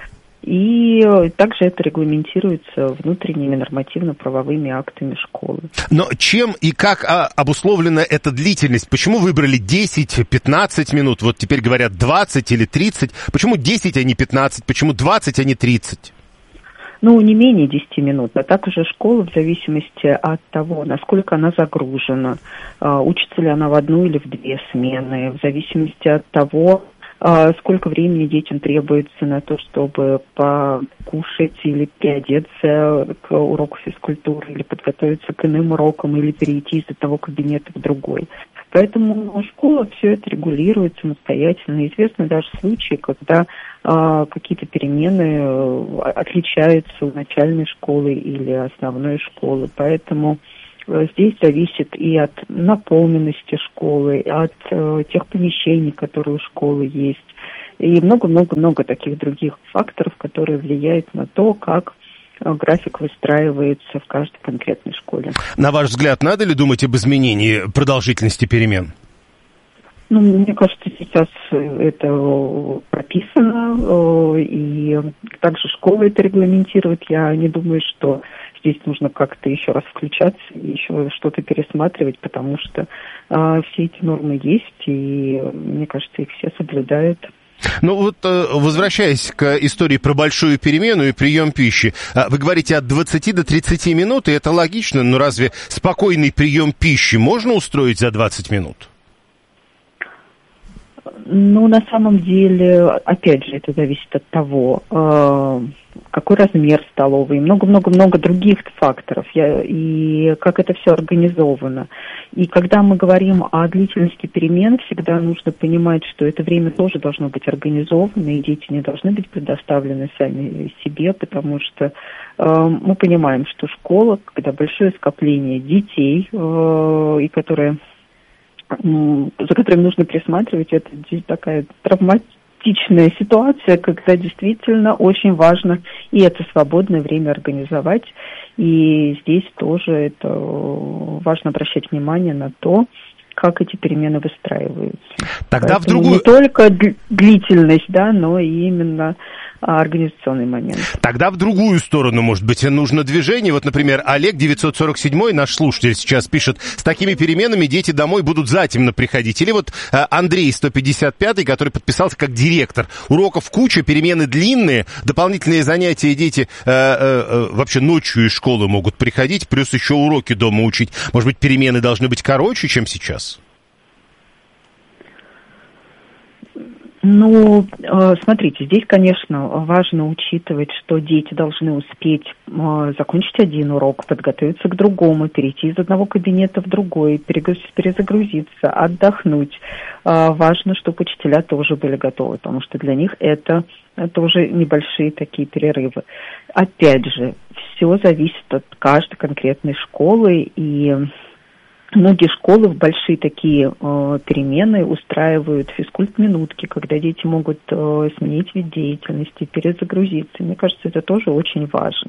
И также это регламентируется внутренними нормативно-правовыми актами школы. Но чем и как а, обусловлена эта длительность? Почему выбрали десять-пятнадцать минут? Вот теперь говорят двадцать или тридцать. Почему десять, а не пятнадцать? Почему двадцать, а не тридцать? Ну, не менее десяти минут, а так уже школа в зависимости от того, насколько она загружена, учится ли она в одну или в две смены, в зависимости от того, сколько времени детям требуется на то, чтобы покушать или переодеться к уроку физкультуры, или подготовиться к иным урокам, или перейти из одного кабинета в другой. Поэтому школа все это регулирует самостоятельно. Известны даже случаи, когда а, какие-то перемены а, отличаются у начальной школы или основной школы. Поэтому здесь зависит и от наполненности школы, и от э, тех помещений, которые у школы есть, и много-много-много таких других факторов, которые влияют на то, как э, график выстраивается в каждой конкретной школе. На ваш взгляд, надо ли думать об изменении продолжительности перемен? Ну, мне кажется, сейчас это прописано, и также школа это регламентирует. Я не думаю, что здесь нужно как-то еще раз включаться и еще что-то пересматривать, потому что а, все эти нормы есть, и, мне кажется, их все соблюдают. Ну вот, возвращаясь к истории про большую перемену и прием пищи, вы говорите от двадцати до тридцати минут, и это логично, но разве спокойный прием пищи можно устроить за двадцать минут? Ну, на самом деле, опять же, это зависит от того, э, какой размер столовой, много-много-много других факторов, я, и как это все организовано. И когда мы говорим о длительности перемен, всегда нужно понимать, что это время тоже должно быть организовано, и дети не должны быть предоставлены сами себе, потому что э, мы понимаем, что школа, когда большое скопление детей, э, и которые... за которым нужно присматривать, это такая травматичная ситуация, когда действительно очень важно и это свободное время организовать. И здесь тоже это важно обращать внимание на то, как эти перемены выстраиваются. Тогда Поэтому в другую... не только длительность, да, но и именно организационный момент. Тогда в другую сторону, может быть, нужно движение. Вот, например, Олег девятьсот сорок семь, наш слушатель сейчас пишет, с такими переменами дети домой будут затемно приходить. Или вот Андрей сто пятьдесят пять, который подписался как директор. Уроков куча, перемены длинные, дополнительные занятия, дети э, э, вообще ночью из школы могут приходить, плюс еще уроки дома учить. Может быть, перемены должны быть короче, чем сейчас? Ну, смотрите, здесь, конечно, важно учитывать, что дети должны успеть закончить один урок, подготовиться к другому, перейти из одного кабинета в другой, перезагрузиться, отдохнуть. Важно, чтобы учителя тоже были готовы, потому что для них это тоже небольшие такие перерывы. Опять же, все зависит от каждой конкретной школы, и многие школы в большие такие э, перемены устраивают физкульт-минутки, когда дети могут э, сменить вид деятельности, перезагрузиться. Мне кажется, это тоже очень важно.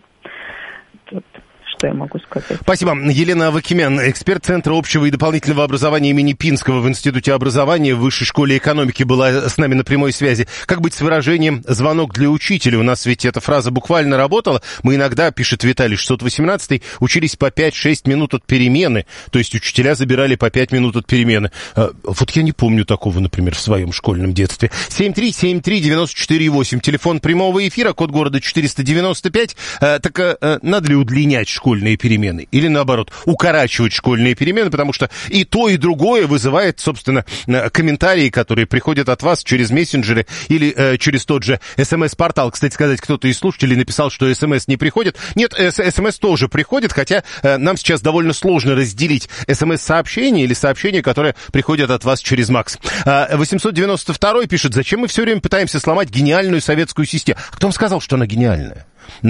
Вот. Что я могу сказать. Спасибо. Елена Авакимян, эксперт Центра общего и дополнительного образования имени Пинского в Институте образования в Высшей школе экономики, была с нами на прямой связи. Как быть с выражением «звонок для учителя»? У нас ведь эта фраза буквально работала. Мы иногда, пишет Виталий шестьсот восемнадцать, учились по пять-шесть минут от перемены. То есть учителя забирали по пять минут от перемены. Вот я не помню такого, например, в своем школьном детстве. семь три семь три девять четыре восемь. Телефон прямого эфира, код города четыреста девяносто пять. Так надо ли удлинять школу? Школьные перемены, или наоборот, укорачивать школьные перемены, потому что и то, и другое вызывает, собственно, комментарии, которые приходят от вас через мессенджеры или э, через тот же СМС-портал. Кстати сказать, кто-то из слушателей написал, что СМС не приходит. Нет, СМС тоже приходит, хотя э, нам сейчас довольно сложно разделить СМС-сообщения или сообщения, которые приходят от вас через МАКС. восемьсот девяносто два пишет, зачем мы все время пытаемся сломать гениальную советскую систему? А кто вам сказал, что она гениальная?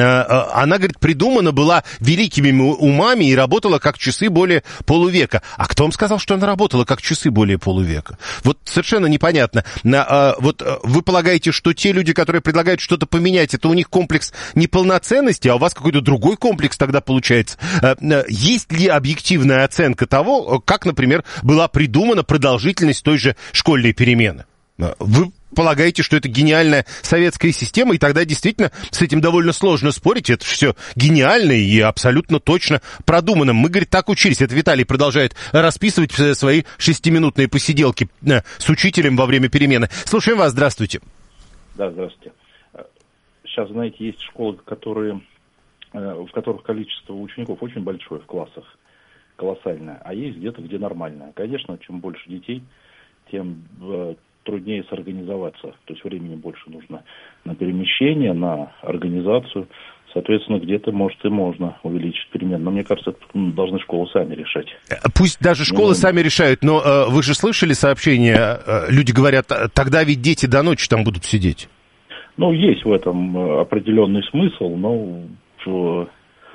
Она, говорит, придумана была великими умами и работала как часы более полувека. А кто вам сказал, что она работала как часы более полувека? Вот совершенно непонятно. Вот вы полагаете, что те люди, которые предлагают что-то поменять, это у них комплекс неполноценности, а у вас какой-то другой комплекс тогда получается? Есть ли объективная оценка того, как, например, была придумана продолжительность той же школьной перемены? Вы полагаете, что это гениальная советская система, и тогда действительно с этим довольно сложно спорить. Это все гениально и абсолютно точно продумано. Мы, говорит, так учились. Это Виталий продолжает расписывать свои шестиминутные посиделки с учителем во время перемены. Слушаем вас, здравствуйте. Да, здравствуйте. Сейчас, знаете, есть школы, которые, в которых количество учеников очень большое в классах, колоссальное, а есть где-то, где нормальное. Конечно, чем больше детей, тем труднее сорганизоваться. То есть времени больше нужно на перемещение, на организацию. Соответственно, где-то, может, и можно увеличить перемен. Но мне кажется, это должны школы сами решать. Пусть даже школы ну, сами решают, но э, вы же слышали сообщения, э, люди говорят, тогда ведь дети до ночи там будут сидеть. Ну, есть в этом определенный смысл, но... В...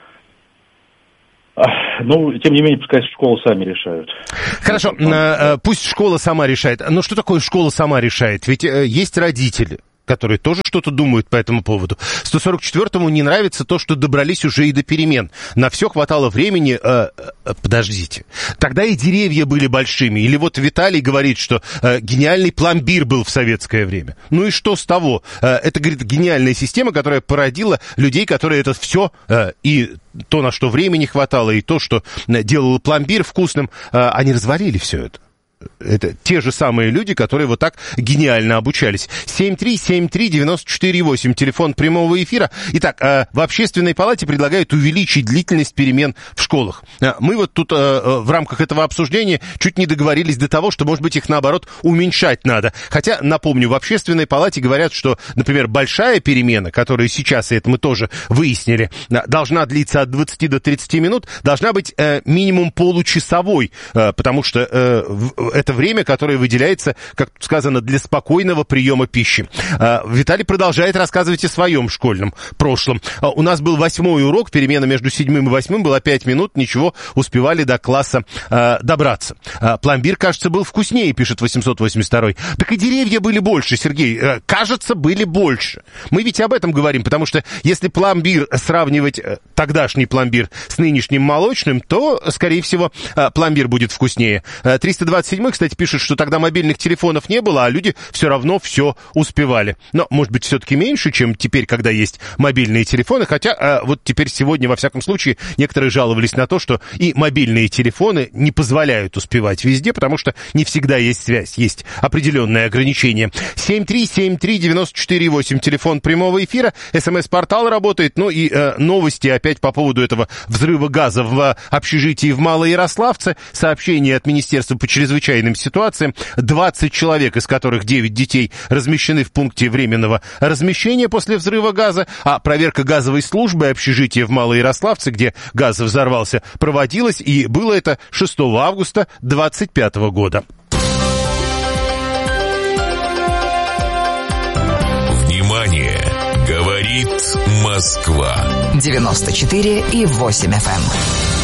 Ну, тем не менее, пускай школы сами решают. Хорошо, пусть школа сама решает. Но что такое школа сама решает? Ведь есть родители, которые тоже что-то думают по этому поводу. сто сорок четвёртому не нравится то, что добрались уже и до перемен. На все хватало времени. Э, э, подождите. Тогда и деревья были большими. Или вот Виталий говорит, что э, гениальный пломбир был в советское время. Ну и что с того? Э, это, говорит, гениальная система, которая породила людей, которые это все э, и то, на что времени хватало, и то, что делало пломбир вкусным, э, они развалили все это. Это те же самые люди, которые вот так гениально обучались. семь три семь три девять четыре восемь, телефон прямого эфира. Итак, в Общественной палате предлагают увеличить длительность перемен в школах. Мы вот тут в рамках этого обсуждения чуть не договорились до того, что, может быть, их, наоборот, уменьшать надо. Хотя, напомню, в Общественной палате говорят, что, например, большая перемена, которая сейчас, и это мы тоже выяснили, должна длиться от двадцати до тридцати минут, должна быть минимум получасовой, потому что это время, которое выделяется, как сказано, для спокойного приема пищи. Виталий продолжает рассказывать о своем школьном прошлом. У нас был восьмой урок, перемена между седьмым и восьмым была пять минут, ничего, успевали до класса добраться. Пломбир, кажется, был вкуснее, пишет восемьсот восемьдесят второй. Так и деревья были больше, Сергей. Кажется, были больше. Мы ведь об этом говорим, потому что если пломбир сравнивать, тогдашний пломбир, с нынешним молочным, то, скорее всего, пломбир будет вкуснее. триста двадцать седьмой, кстати, пишет, что тогда мобильных телефонов не было, а люди все равно все успевали. Но, может быть, все-таки меньше, чем теперь, когда есть мобильные телефоны. Хотя, а, вот теперь сегодня, во всяком случае, некоторые жаловались на то, что и мобильные телефоны не позволяют успевать везде, потому что не всегда есть связь, есть определенные ограничения. семь три семь три девять четыре восемь, телефон прямого эфира, СМС-портал работает, ну и э, новости опять по поводу этого взрыва газа в общежитии в Малоярославце. Сообщение от Министерства по чрезвычайным ситуациям. двадцать человек, из которых девять детей, размещены в пункте временного размещения после взрыва газа, а проверка газовой службы общежития в Малоярославце, где газ взорвался, проводилась, и было это шестого августа двадцать пятого года. Внимание! Говорит Москва. девяносто четыре и восемь эф эм.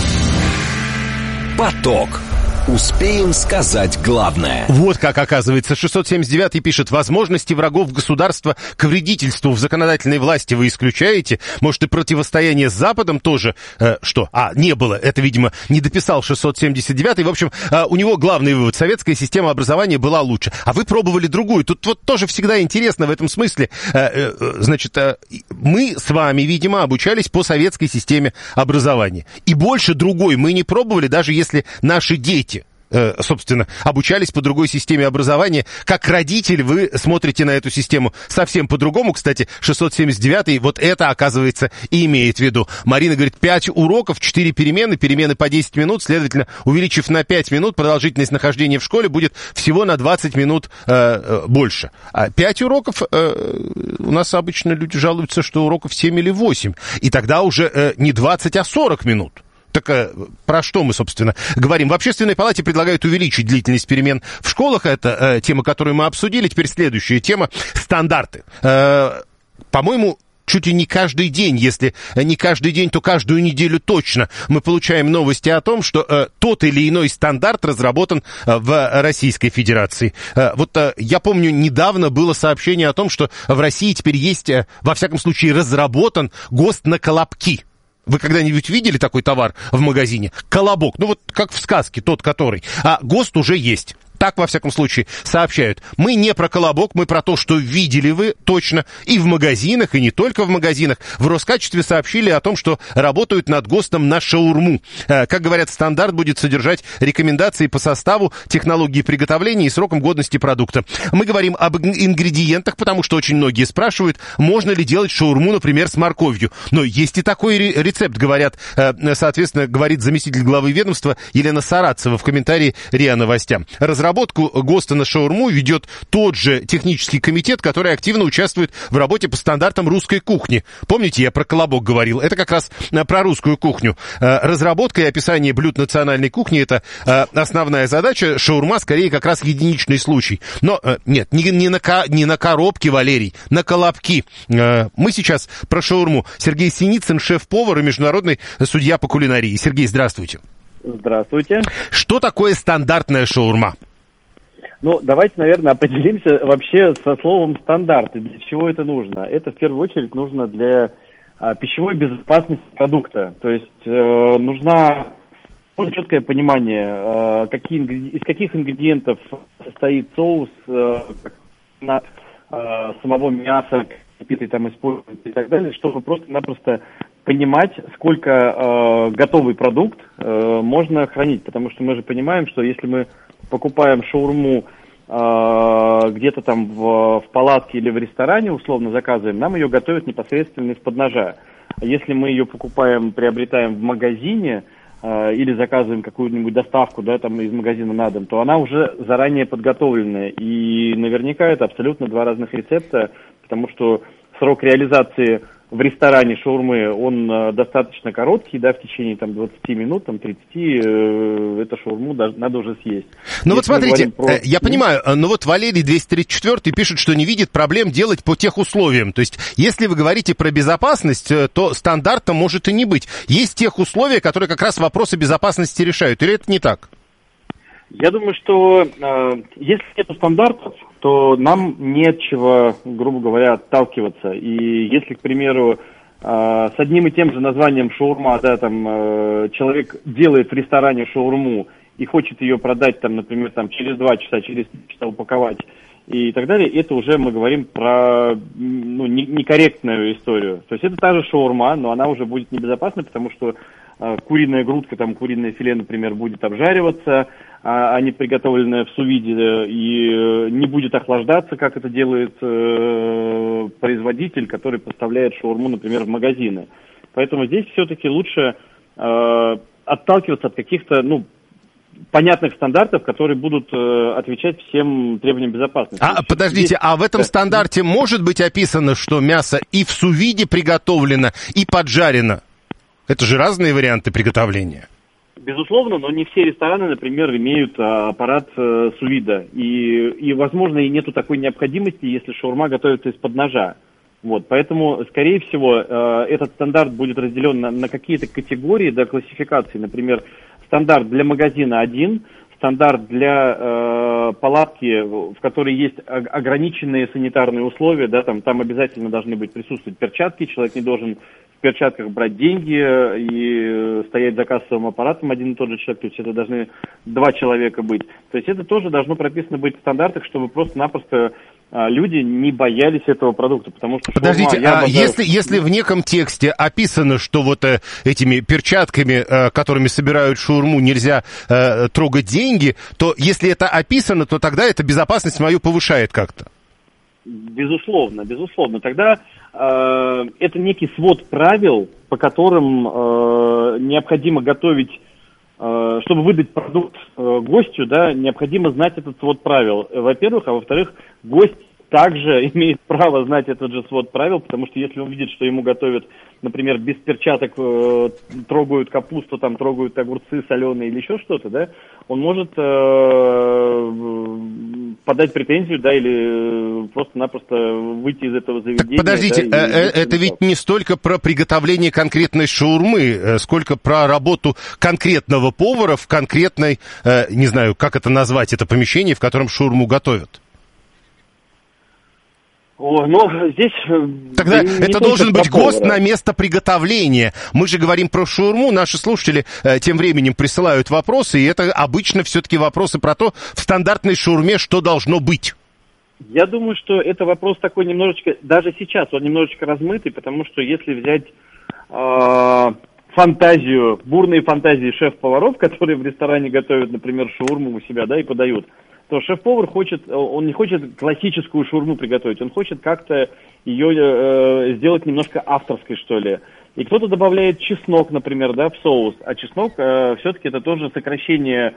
Поток. Успеем сказать главное. Вот как, оказывается, шестьсот семьдесят девятый пишет: возможности врагов государства к вредительству в законодательной власти вы исключаете? Может, и противостояние с Западом тоже, э, что? А, не было. Это, видимо, не дописал шестьсот семьдесят девятый. В общем, э, у него главный вывод: советская система образования была лучше. А вы пробовали другую. Тут вот тоже всегда интересно в этом смысле. Э, э, значит, э, мы с вами, видимо, обучались по советской системе образования. И больше другой мы не пробовали, даже если наши дети, собственно, обучались по другой системе образования. Как родитель вы смотрите на эту систему совсем по-другому. Кстати, шестьсот семьдесят девятый вот это, оказывается, и имеет в виду. Марина говорит, пять уроков, четыре перемены, перемены по десять минут, следовательно, увеличив на пять минут, продолжительность нахождения в школе будет всего на двадцать минут э, больше. А пять уроков, э, у нас обычно люди жалуются, что уроков семь или восемь. И тогда уже э, не двадцать, а сорок минут. Так э, про что мы, собственно, говорим? В Общественной палате предлагают увеличить длительность перемен в школах. Это э, тема, которую мы обсудили. Теперь следующая тема — стандарты. Э, по-моему, чуть ли не каждый день, если не каждый день, то каждую неделю точно мы получаем новости о том, что э, тот или иной стандарт разработан э, в Российской Федерации. Э, вот э, я помню, недавно было сообщение о том, что в России теперь есть, э, во всяком случае, разработан ГОСТ на колобки. Вы когда-нибудь видели такой товар в магазине? Колобок. Ну вот как в сказке, тот, который. А ГОСТ уже есть. Так, во всяком случае, сообщают. Мы не про колобок, мы про то, что видели вы точно и в магазинах, и не только в магазинах. В Роскачестве сообщили о том, что работают над ГОСТом на шаурму. Как говорят, стандарт будет содержать рекомендации по составу, технологии приготовления и срокам годности продукта. Мы говорим об ингредиентах, потому что очень многие спрашивают, можно ли делать шаурму, например, с морковью. Но есть и такой рецепт, говорят, соответственно, говорит заместитель главы ведомства Елена Саратцева в комментарии РИА Новостям. Разработку ГОСТа на шаурму ведет тот же технический комитет, который активно участвует в работе по стандартам русской кухни. Помните, я про колобок говорил? Это как раз про русскую кухню. Разработка и описание блюд национальной кухни – это основная задача. Шаурма, скорее, как раз единичный случай. Но нет, не, не, на, не на коробке, Валерий, на колобки. Мы сейчас про шаурму. Сергей Синицын, шеф-повар и международный судья по кулинарии. Сергей, здравствуйте. Здравствуйте. Что такое стандартная шаурма? Ну, давайте, наверное, определимся вообще со словом «стандарт» и для чего это нужно. Это, в первую очередь, нужно для а, пищевой безопасности продукта. То есть э, нужна четкое понимание, э, какие, из каких ингредиентов состоит соус, э, на, э, самого мяса, какие-то там используют и так далее, чтобы просто-напросто понимать, сколько э, готовый продукт э, можно хранить. Потому что мы же понимаем, что если мы покупаем шаурму э, где-то там в, в палатке или в ресторане, условно заказываем, нам ее готовят непосредственно из-под ножа. А если мы ее покупаем, приобретаем в магазине э, или заказываем какую-нибудь доставку, да, там из магазина на дом, то она уже заранее подготовленная. И наверняка это абсолютно два разных рецепта, потому что срок реализации в ресторане шаурмы, он э, достаточно короткий, да, в течение там двадцати минут, там тридцати, э, эту шаурму даже, надо уже съесть. Ну вот смотрите, про... я понимаю, но вот Валерий двести тридцать четыре пишет, что не видит проблем делать по тех условиям. То есть, если вы говорите про безопасность, то стандарта может и не быть. Есть тех условия, которые как раз вопросы безопасности решают, или это не так? Я думаю, что э, если нет стандартов, то нам нечего, грубо говоря, отталкиваться. И если, к примеру, э, с одним и тем же названием шаурма, да, там, э, человек делает в ресторане шаурму и хочет ее продать, там, например, там, через два часа, через три часа упаковать и так далее, это уже мы говорим про ну, не, некорректную историю. То есть это та же шаурма, но она уже будет небезопасной, потому что э, куриная грудка, там, куриное филе, например, будет обжариваться, а не приготовленная в су-виде, и не будет охлаждаться, как это делает э, производитель, который поставляет шаурму, например, в магазины. Поэтому здесь все-таки лучше э, отталкиваться от каких-то, ну, понятных стандартов, которые будут э, отвечать всем требованиям безопасности. А, подождите, здесь... а в этом да. стандарте может быть описано, что мясо и в су-виде приготовлено, и поджарено? Это же разные варианты приготовления. Безусловно, но не все рестораны, например, имеют а, аппарат а, су-вида. И, и, возможно, и нету такой необходимости, если шаурма готовится из-под ножа. Вот, поэтому, скорее всего, а, этот стандарт будет разделен на, на какие-то категории, да, классификации. Например, стандарт для магазина один, стандарт для э, палатки, в которой есть ограниченные санитарные условия, да, там, там обязательно должны быть присутствовать перчатки, человек не должен в перчатках брать деньги и стоять за кассовым аппаратом один и тот же человек, то есть это должны два человека быть. То есть это тоже должно прописано быть в стандартах, чтобы просто-напросто а, люди не боялись этого продукта, потому что... Подождите, шаурма, а обожаю... если, если в неком тексте описано, что вот э, этими перчатками, э, которыми собирают шаурму, нельзя э, трогать деньги, то если это описано, то тогда эта безопасность мою повышает как-то? Безусловно, безусловно. Тогда э, это некий свод правил, по которым э, необходимо готовить, э, чтобы выдать продукт э, гостю, да, необходимо знать этот свод правил, во-первых, а во-вторых, гость также имеет право знать этот же свод правил, потому что если он видит, что ему готовят, например, без перчаток, э, трогают капусту, там трогают огурцы соленые или еще что-то, да, он может э, подать претензию, да, или просто-напросто выйти из этого заведения. Подождите, да, и, э, это ведь не столько про приготовление конкретной шаурмы, сколько про работу конкретного повара в конкретной, э, не знаю, как это назвать, это помещение, в котором шаурму готовят. О, ну, здесь... Тогда не, это не должен быть повара. ГОСТ на место приготовления. Мы же говорим про шаурму, наши слушатели э, тем временем присылают вопросы, и это обычно все-таки вопросы про то, в стандартной шаурме что должно быть. Я думаю, что это вопрос такой немножечко... Даже сейчас он немножечко размытый, потому что если взять э, фантазию, бурные фантазии шеф-поваров, которые в ресторане готовят, например, шаурму у себя, да, и подают, то шеф-повар хочет, он не хочет классическую шаурму приготовить, он хочет как-то ее э, сделать немножко авторской, что ли. И кто-то добавляет чеснок, например, да, в соус, а чеснок э, все-таки это тоже сокращение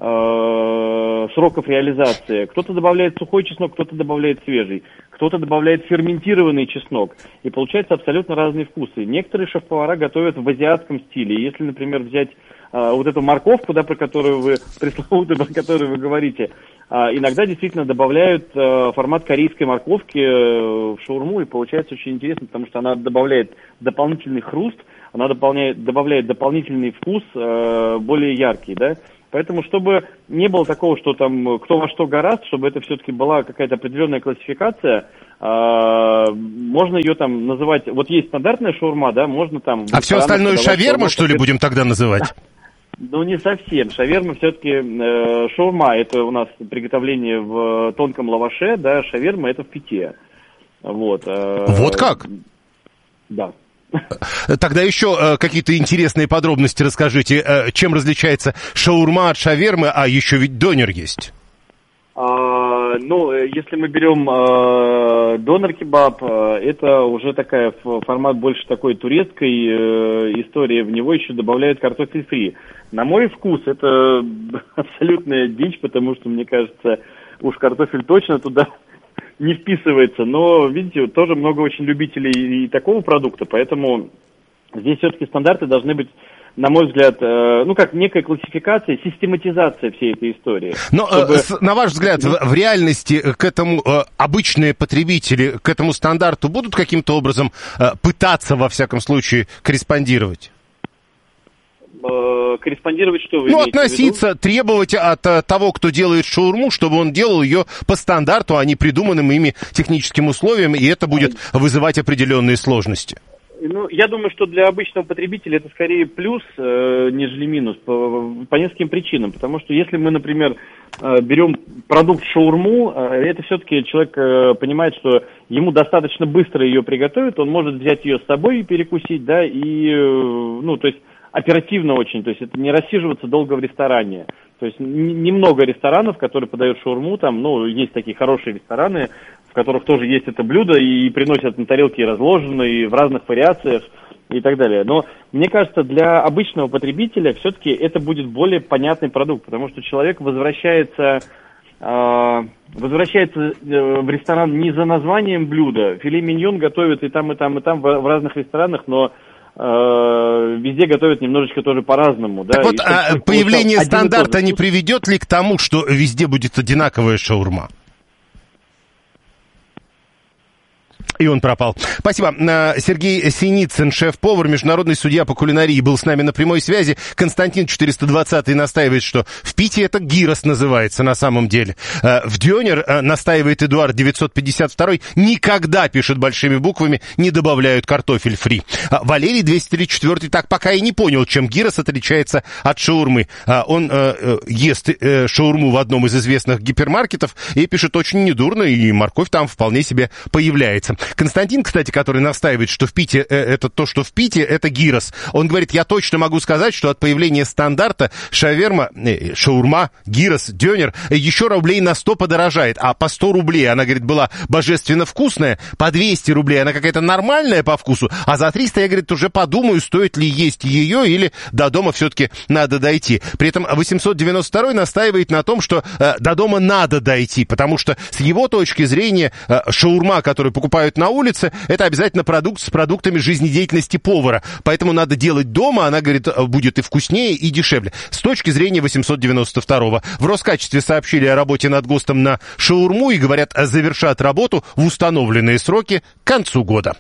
э, сроков реализации. Кто-то добавляет сухой чеснок, кто-то добавляет свежий, кто-то добавляет ферментированный чеснок. И получается абсолютно разные вкусы. Некоторые шеф-повара готовят в азиатском стиле. Если, например, взять э, вот эту морковку, да, про которую вы, пресловутую, про которую вы говорите, иногда действительно добавляют э, формат корейской морковки э, в шаурму, и получается очень интересно, потому что она добавляет дополнительный хруст, она дополняет, добавляет дополнительный вкус, э, более яркий, да. Поэтому, чтобы не было такого, что там кто во что горазд, чтобы это все-таки была какая-то определенная классификация, э, можно ее там называть, вот есть стандартная шаурма, да, можно там... А все остальное шаверма, что ли, будем тогда называть? Ну, не совсем. Шаверма все-таки, э, шаурма это у нас приготовление в тонком лаваше, да, шаверма это в пите. Вот. Э, вот как? Да. Тогда еще э, какие-то интересные подробности расскажите. Э, чем различается шаурма от шавермы, а еще ведь донер есть? А, ну, если мы берем э, донер-кебаб, э, это уже такая формат больше такой турецкой э, истории. В него еще добавляют картофель фри. На мой вкус это абсолютная дичь, потому что, мне кажется, уж картофель точно туда не вписывается. Но, видите, тоже много очень любителей и такого продукта, поэтому здесь все-таки стандарты должны быть, на мой взгляд, э, ну как некая классификация, систематизация всей этой истории. Но, чтобы... э, на ваш взгляд, в, в реальности к этому э, обычные потребители, к этому стандарту будут каким-то образом э, пытаться, во всяком случае, корреспондировать? Корреспондировать что вы Ну, имеете относиться, в виду? требовать от а, того, кто делает шаурму, чтобы он делал ее по стандарту, а не придуманным ими техническим условиям, и это будет вызывать определенные сложности. Ну, я думаю, что для обычного потребителя это скорее плюс, э, нежели минус, по, по нескольким причинам. Потому что если мы, например, э, берем продукт шаурму, э, это все-таки человек э, понимает, что ему достаточно быстро ее приготовить, он может взять ее с собой и перекусить, да, и, э, ну, то есть оперативно очень, то есть это не рассиживаться долго в ресторане. То есть немного ресторанов, которые подают шаурму, там, ну, есть такие хорошие рестораны, в которых тоже есть это блюдо, и приносят на тарелке и разложено, и в разных вариациях, и так далее. Но мне кажется, для обычного потребителя все-таки это будет более понятный продукт, потому что человек возвращается, э, возвращается в ресторан не за названием блюда. Филе миньон готовят и там, и там, и там в, в разных ресторанах, но везде готовят немножечко тоже по-разному. Так да? вот, а появление стандарта не приведет ли к тому, что везде будет одинаковая шаурма? И он пропал. Спасибо. Сергей Синицын, шеф-повар, международный судья по кулинарии, был с нами на прямой связи. Константин четыреста двадцатый настаивает, что в Пите это гирос называется на самом деле. В дёнер, настаивает Эдуард девятьсот пятьдесят второй, никогда, пишет большими буквами, не добавляют картофель фри. Валерий двести тридцать четвёртый так пока и не понял, чем гирос отличается от шаурмы. Он э, ест э, шаурму в одном из известных гипермаркетов и пишет очень недурно, и морковь там вполне себе появляется. Константин, кстати, который настаивает, что в Пите э, это то, что в Пите, это гирос. Он говорит, я точно могу сказать, что от появления стандарта шаверма, э, шаурма, гирос, дёнер еще рублей на сто подорожает. А по сто рублей она, говорит, была божественно вкусная, по двести рублей она какая-то нормальная по вкусу, а за триста я, говорит, уже подумаю, стоит ли есть ее или до дома все-таки надо дойти. При этом восемьсот девяносто второй настаивает на том, что э, до дома надо дойти, потому что с его точки зрения э, шаурма, которую покупают на улице, это обязательно продукт с продуктами жизнедеятельности повара. Поэтому надо делать дома, она, говорит, будет и вкуснее, и дешевле. С точки зрения восемьсот девяносто второго. В Роскачестве сообщили о работе над ГОСТом на шаурму и, говорят, завершат работу в установленные сроки к концу года.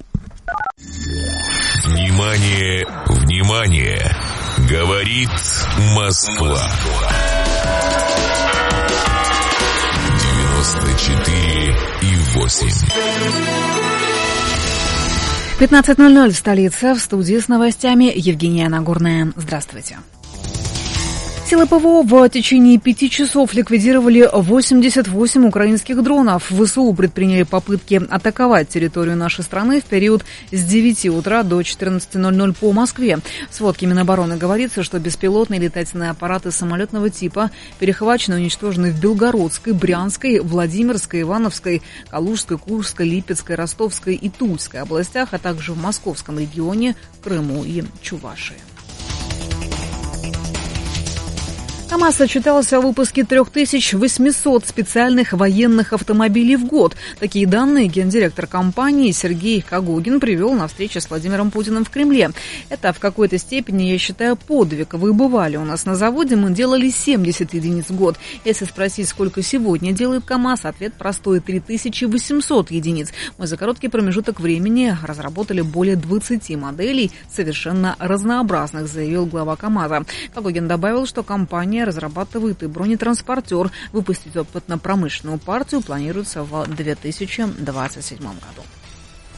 Внимание, внимание! Говорит Москва. девяносто четыре и восемь. пятнадцать ноль ноль в столице. В студии с новостями Евгения Нагорная. Здравствуйте. Силы ПВО в течение пяти часов ликвидировали восемьдесят восемь украинских дронов. ВСУ предприняли попытки атаковать территорию нашей страны в период с девяти утра до четырнадцати ноль-ноль по Москве. В сводке Минобороны говорится, что беспилотные летательные аппараты самолетного типа перехвачены и уничтожены в Белгородской, Брянской, Владимирской, Ивановской, Калужской, Курской, Липецкой, Ростовской и Тульской областях, а также в Московском регионе, Крыму и Чувашии. КамАЗ отчитался о выпуске три тысячи восемьсот специальных военных автомобилей в год. Такие данные гендиректор компании Сергей Кагогин привел на встрече с Владимиром Путиным в Кремле. Это в какой-то степени, я считаю, подвиг. Вы бывали у нас на заводе, мы делали семьдесят единиц в год. Если спросить, сколько сегодня делает КамАЗ, ответ простой – три тысячи восемьсот единиц. Мы за короткий промежуток времени разработали более двадцати моделей, совершенно разнообразных, заявил глава КамАЗа. Кагогин добавил, что компания разрабатывает и бронетранспортер. Выпустить опытно-промышленную партию планируется в две тысячи двадцать седьмом году.